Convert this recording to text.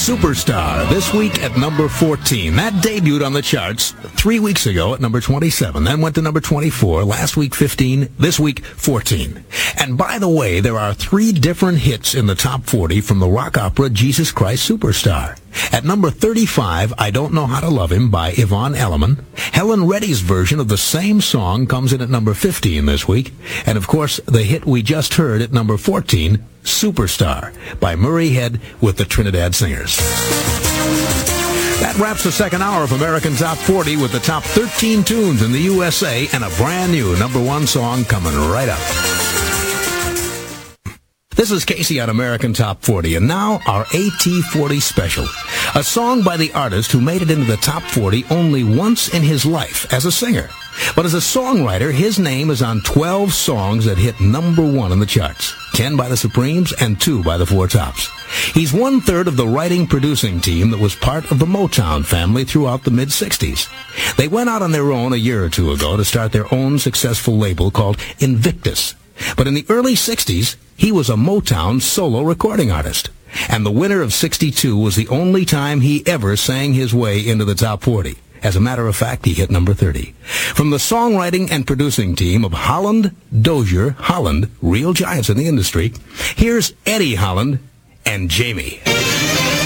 Superstar, this week at number 14. That debuted on the charts 3 weeks ago at number 27, then went to number 24, last week 15, this week 14. And by the way, there are 3 different hits in the top 40 from the rock opera Jesus Christ Superstar. At number 35, I Don't Know How to Love Him by Yvonne Elliman. Helen Reddy's version of the same song comes in at number 15 this week. And of course, the hit we just heard at number 14, Superstar by Murray Head with the Trinidad Singers. That wraps the second hour of American Top 40 with the top 13 tunes in the USA and a brand new number 1 song coming right up. This is Casey on American Top 40, and now our AT40 special. A song by the artist who made it into the top 40 only once in his life as a singer. But as a songwriter, his name is on 12 songs that hit number 1 in the charts. 10 by the Supremes and 2 by the Four Tops. He's 1/3 of the writing-producing team that was part of the Motown family throughout the mid-'60s. They went out on their own a year or two ago to start their own successful label called Invictus. But in the early 60s, he was a Motown solo recording artist. And the winter of 62 was the only time he ever sang his way into the top 40. As a matter of fact, he hit number 30. From the songwriting and producing team of Holland, Dozier, Holland, real giants in the industry, here's Eddie Holland and Jamie.